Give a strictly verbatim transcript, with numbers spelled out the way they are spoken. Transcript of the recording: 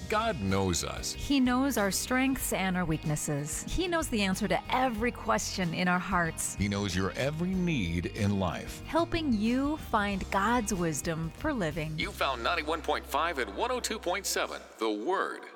God knows us. He knows our strengths and our weaknesses. He knows the answer to every question in our hearts, He knows your every need in life. helping you find God's wisdom for living. You found ninety-one point five and one oh two point seven, The Word.